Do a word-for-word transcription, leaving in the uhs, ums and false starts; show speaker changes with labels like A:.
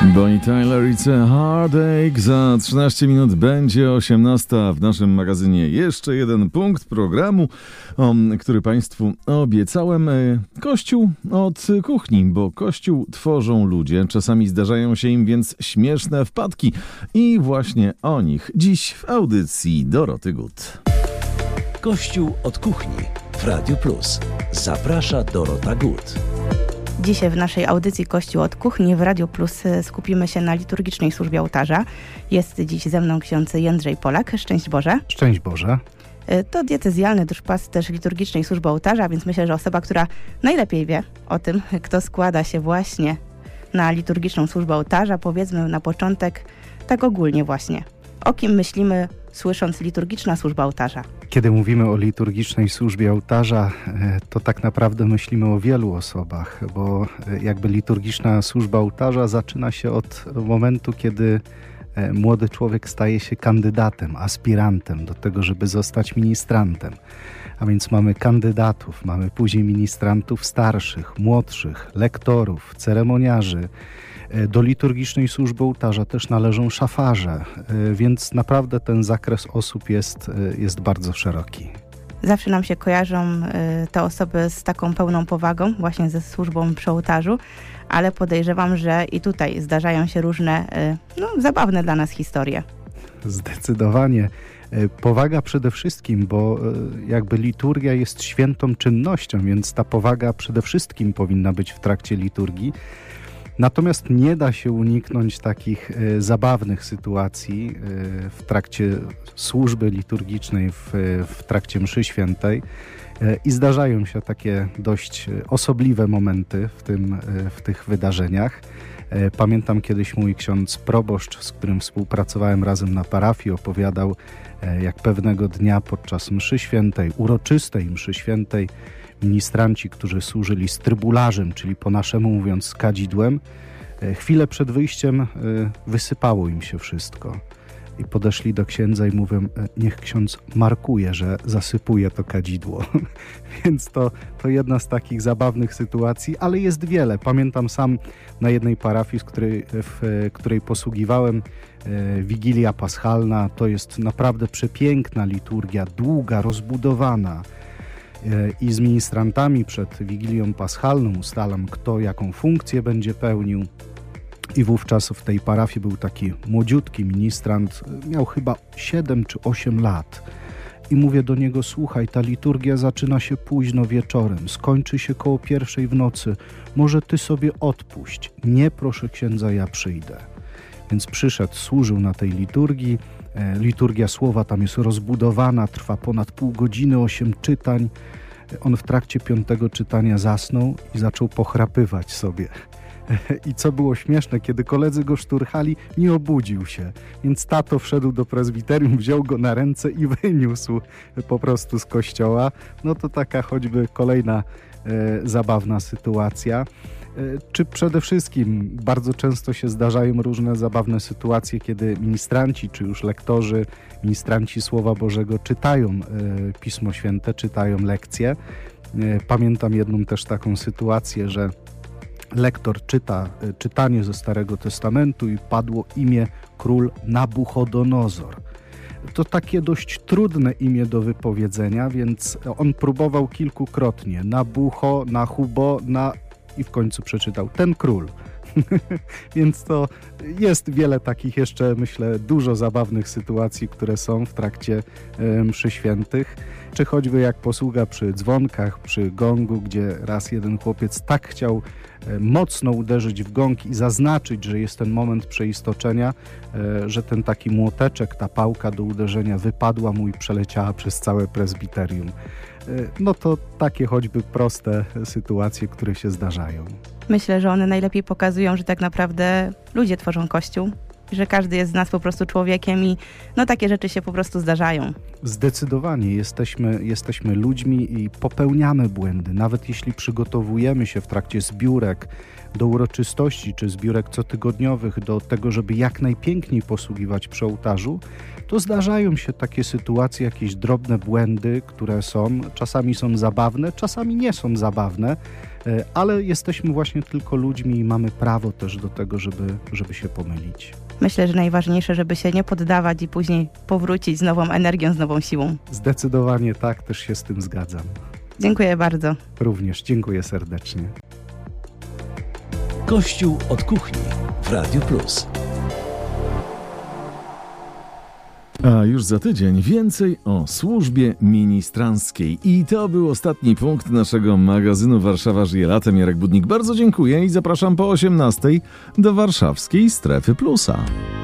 A: Bonnie Tyler, It's a Heartache. Za trzynaście minut będzie osiemnasta. W naszym magazynie jeszcze jeden punkt programu, o, który Państwu obiecałem. Kościół od kuchni, bo Kościół tworzą ludzie. Czasami zdarzają się im więc śmieszne wpadki. I właśnie o nich dziś w audycji Doroty Gut.
B: Kościół od kuchni w Radiu Plus. Zaprasza Dorota Gut.
C: Dzisiaj w naszej audycji Kościół od kuchni w Radio Plus skupimy się na liturgicznej służbie ołtarza. Jest dziś ze mną ksiądz Jędrzej Polak. Szczęść Boże.
D: Szczęść Boże.
C: To diecezjalny duszpasterz liturgicznej służby ołtarza, więc myślę, że osoba, która najlepiej wie o tym, kto składa się właśnie na liturgiczną służbę ołtarza. Powiedzmy na początek tak ogólnie właśnie. O kim myślimy, słysząc liturgiczna służba ołtarza?
D: Kiedy mówimy o liturgicznej służbie ołtarza, to tak naprawdę myślimy o wielu osobach, bo jakby liturgiczna służba ołtarza zaczyna się od momentu, kiedy młody człowiek staje się kandydatem, aspirantem do tego, żeby zostać ministrantem. A więc mamy kandydatów, mamy później ministrantów starszych, młodszych, lektorów, ceremoniarzy. Do liturgicznej służby ołtarza też należą szafarze, więc naprawdę ten zakres osób jest, jest bardzo szeroki.
C: Zawsze nam się kojarzą te osoby z taką pełną powagą, właśnie ze służbą przy ołtarzu, ale podejrzewam, że i tutaj zdarzają się różne, no, zabawne dla nas historie.
D: Zdecydowanie. Powaga przede wszystkim, bo jakby liturgia jest świętą czynnością, więc ta powaga przede wszystkim powinna być w trakcie liturgii. Natomiast nie da się uniknąć takich e, zabawnych sytuacji e, w trakcie służby liturgicznej, w, w trakcie mszy świętej e, i zdarzają się takie dość osobliwe momenty w, tym, e, w tych wydarzeniach. E, pamiętam kiedyś mój ksiądz proboszcz, z którym współpracowałem razem na parafii, opowiadał, e, jak pewnego dnia podczas mszy świętej, uroczystej mszy świętej, ministranci, którzy służyli z trybularzem, czyli po naszemu mówiąc z kadzidłem, chwilę przed wyjściem wysypało im się wszystko. I podeszli do księdza i mówią, niech ksiądz markuje, że zasypuje to kadzidło. Więc to, to jedna z takich zabawnych sytuacji, ale jest wiele. Pamiętam sam na jednej parafii, z której, w której posługiwałem, Wigilia Paschalna. To jest naprawdę przepiękna liturgia, długa, rozbudowana. I z ministrantami przed Wigilią Paschalną ustalam, kto jaką funkcję będzie pełnił. I wówczas w tej parafii był taki młodziutki ministrant, miał chyba siedem czy osiem lat. I mówię do niego, słuchaj, ta liturgia zaczyna się późno wieczorem, skończy się koło pierwszej w nocy. Może ty sobie odpuść. Nie, proszę księdza, ja przyjdę. Więc przyszedł, służył na tej liturgii. Liturgia słowa tam jest rozbudowana, trwa ponad pół godziny, osiem czytań. On w trakcie piątego czytania zasnął i zaczął pochrapywać sobie. I co było śmieszne, kiedy koledzy go szturchali, nie obudził się. Więc tato wszedł do prezbiterium, wziął go na ręce i wyniósł po prostu z kościoła. No to taka choćby kolejna e, zabawna sytuacja. Czy przede wszystkim bardzo często się zdarzają różne zabawne sytuacje, kiedy ministranci, czy już lektorzy, ministranci Słowa Bożego czytają e, Pismo Święte, czytają lekcje. E, pamiętam jedną też taką sytuację, że lektor czyta e, czytanie ze Starego Testamentu i padło imię król Nabuchodonozor. To takie dość trudne imię do wypowiedzenia, więc on próbował kilkukrotnie. Nabucho, Nahubo, na... i w końcu przeczytał ten król. Więc to jest wiele takich jeszcze, myślę, dużo zabawnych sytuacji, które są w trakcie e, mszy świętych. Czy choćby jak posługa przy dzwonkach, przy gongu, gdzie raz jeden chłopiec tak chciał e, mocno uderzyć w gong i zaznaczyć, że jest ten moment przeistoczenia, e, że ten taki młoteczek, ta pałka do uderzenia wypadła mu i przeleciała przez całe prezbiterium. No to takie choćby proste sytuacje, które się zdarzają.
C: Myślę, że one najlepiej pokazują, że tak naprawdę ludzie tworzą Kościół, że każdy jest z nas po prostu człowiekiem i no takie rzeczy się po prostu zdarzają.
D: Zdecydowanie jesteśmy, jesteśmy ludźmi i popełniamy błędy. Nawet jeśli przygotowujemy się w trakcie zbiórek do uroczystości czy zbiórek cotygodniowych do tego, żeby jak najpiękniej posługiwać przy ołtarzu, to zdarzają się takie sytuacje, jakieś drobne błędy, które są, czasami są zabawne, czasami nie są zabawne, ale jesteśmy właśnie tylko ludźmi i mamy prawo też do tego, żeby, żeby się pomylić.
C: Myślę, że najważniejsze, żeby się nie poddawać i później powrócić z nową energią, z nową siłą.
D: Zdecydowanie tak, też się z tym zgadzam.
C: Dziękuję bardzo.
D: Również dziękuję serdecznie.
B: Kościół od kuchni w Radiu Plus.
A: A już za tydzień więcej o służbie ministranckiej. I to był ostatni punkt naszego magazynu Warszawa żyje latem. Jarek Budnik, bardzo dziękuję i zapraszam po osiemnastej do warszawskiej Strefy Plusa.